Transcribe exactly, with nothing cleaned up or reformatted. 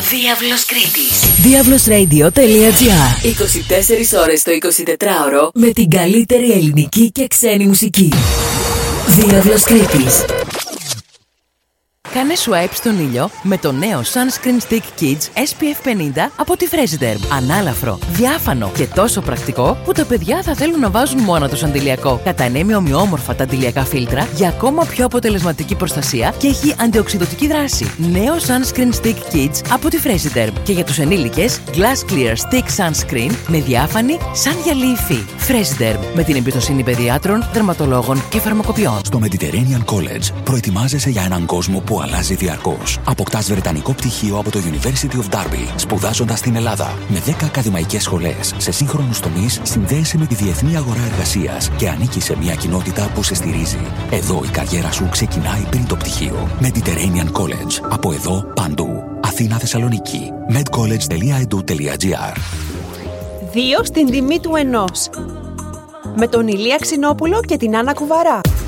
Διάβλος Κρήτης. διάβλος ρέιντιο τελεία τζι άρ. είκοσι τέσσερις ώρες το εικοσιτετράωρο με την καλύτερη ελληνική και ξένη μουσική. Διάβλος Κρήτης. Κάνε swipe στον ήλιο με το νέο Sunscreen Stick Kids ες πι εφ πενήντα από τη Fresiderm. Ανάλαφρο, διάφανο και τόσο πρακτικό που τα παιδιά θα θέλουν να βάζουν μόνο τους αντιλιακό. Κατανέμει ομοιόμορφα τα αντιλιακά φίλτρα για ακόμα πιο αποτελεσματική προστασία και έχει αντιοξυδωτική δράση. Νέο Sunscreen Stick Kids από τη Fresiderm. Και για τους ενήλικες, Glass Clear Stick Sunscreen με διάφανη σαν γυαλί υφή. Fresiderm, με την εμπιστοσύνη παιδιάτρων, δερματολόγων και φαρμακοποιών. Στο Mediterranean College προετοιμάζεσαι για έναν κόσμο που αλλάζει διαρκώς. Αποκτάς βρετανικό πτυχίο από το University of Derby, σπουδάζοντας στην Ελλάδα. Με δέκα ακαδημαϊκές σχολές σε σύγχρονους τομείς, συνδέεσαι με τη διεθνή αγορά εργασίας και ανήκεις σε μια κοινότητα που σε στηρίζει. Εδώ η καριέρα σου ξεκινάει πριν το πτυχίο. Mediterranean College. Από εδώ παντού. Αθήνα, Θεσσαλονίκη. medcollege τελεία e d u τελεία g r. Δύο στην τιμή του ενός. Με τον Ηλία Ξινόπουλο και την Άννα Κουβαρά.